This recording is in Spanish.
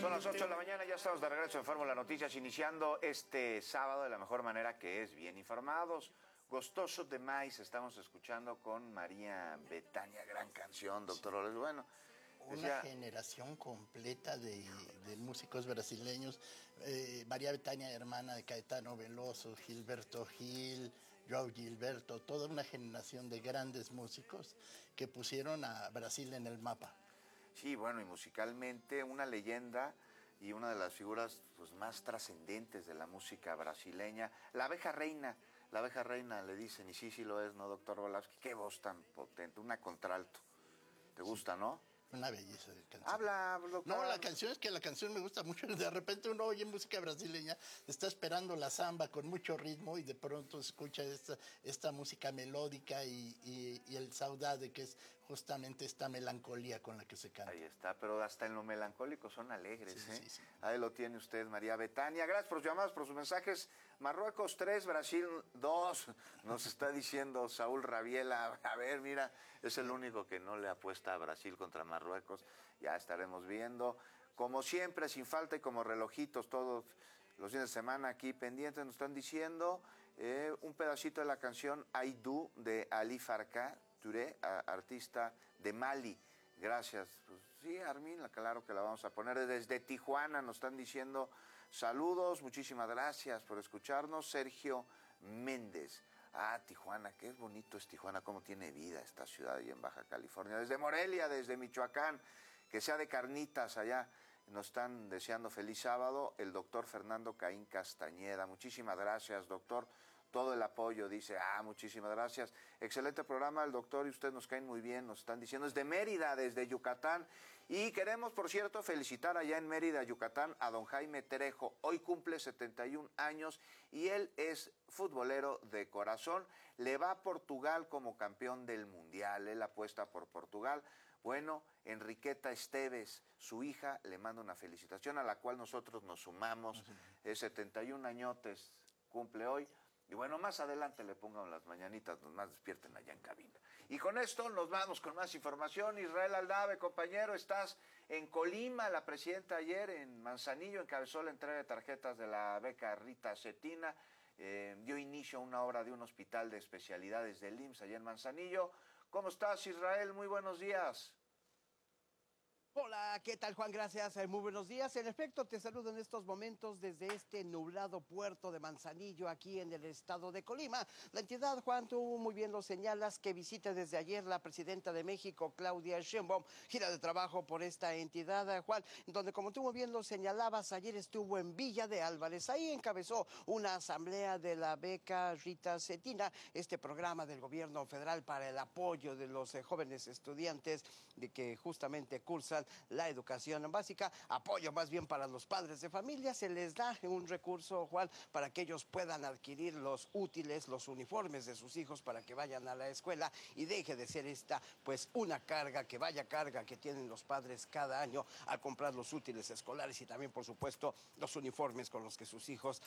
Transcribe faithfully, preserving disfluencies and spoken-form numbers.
Son las ocho de la mañana, ya estamos de regreso en Fórmula Noticias, iniciando este sábado de la mejor manera, que es bien informados. Gostoso de Maíz, estamos escuchando con María Bethania, gran canción, doctor Oles. Bueno, una decía, generación completa de, de músicos brasileños. eh, María Bethania, hermana de Caetano Veloso, Gilberto Gil, João Gilberto, toda una generación de grandes músicos que pusieron a Brasil en el mapa. sí, bueno, y musicalmente una leyenda y una de las figuras pues, más trascendentes de la música brasileña. La abeja reina, la abeja reina le dicen, y sí, sí lo es, ¿no, doctor Volavsky? Qué voz tan potente, una contralto. ¿Te gusta, sí, no? Una belleza de canción. Habla, doctor. No, la canción es que la canción me gusta mucho. De repente uno oye música brasileña, está esperando la samba con mucho ritmo y de pronto escucha esta, esta música melódica y, y, y el saudade, que es justamente esta melancolía con la que se canta. Ahí está, pero hasta en lo melancólico son alegres, sí, ¿eh? Sí, sí. Ahí lo tiene usted, María Bethania. Gracias por sus llamadas, por sus mensajes. Marruecos tres, Brasil dos, nos está diciendo Saúl Rabiela. A ver, mira, es el único que no le apuesta a Brasil contra Marruecos. Ya estaremos viendo. Como siempre, sin falta y como relojitos, todos los fines de semana aquí pendientes, nos están diciendo eh, un pedacito de la canción Aidou de Ali Farka Touré, artista de Mali. Gracias. Pues sí, Armin, claro que la vamos a poner. Desde Tijuana nos están diciendo saludos, muchísimas gracias por escucharnos. Sergio Méndez. Ah, Tijuana, qué bonito es Tijuana, cómo tiene vida esta ciudad ahí en Baja California. Desde Morelia, desde Michoacán, que sea de carnitas allá. Nos están deseando feliz sábado. El doctor Fernando Caín Castañeda. Muchísimas gracias, doctor. Todo el apoyo, dice, ah, muchísimas gracias. Excelente programa, el doctor y usted nos caen muy bien, nos están diciendo, desde Mérida, desde Yucatán. Y queremos, por cierto, felicitar allá en Mérida, Yucatán, a don Jaime Trejo. Hoy cumple setenta y un años y él es futbolero de corazón. Le va a Portugal como campeón del Mundial, él apuesta por Portugal. Bueno, Enriqueta Esteves, su hija, le manda una felicitación a la cual nosotros nos sumamos. Es setenta y un añotes, cumple hoy. Y bueno, más adelante le pongan las mañanitas, nos más despierten allá en cabina. Y con esto nos vamos con más información. Israel Aldave, compañero, estás en Colima. La presidenta ayer en Manzanillo encabezó la entrega de tarjetas de la beca Rita Cetina. Eh, dio inicio a una obra de un hospital de especialidades del I M S S allá en Manzanillo. ¿Cómo estás, Israel? Muy buenos días. Hola, ¿qué tal, Juan? Gracias, muy buenos días. En efecto, te saludo en estos momentos desde este nublado puerto de Manzanillo, aquí en el estado de Colima. La entidad, Juan, tú muy bien lo señalas, que visita desde ayer la presidenta de México, Claudia Sheinbaum, gira de trabajo por esta entidad, Juan, donde, como tú muy bien lo señalabas, ayer estuvo en Villa de Álvarez. Ahí encabezó una asamblea de la beca Rita Cetina, este programa del gobierno federal para el apoyo de los eh, jóvenes estudiantes de que justamente cursan la educación básica, apoyo más bien para los padres de familia. Se les da un recurso, Juan, para que ellos puedan adquirir los útiles, los uniformes de sus hijos para que vayan a la escuela y deje de ser esta, pues, una carga, que vaya carga que tienen los padres cada año al comprar los útiles escolares y también, por supuesto, los uniformes con los que sus hijos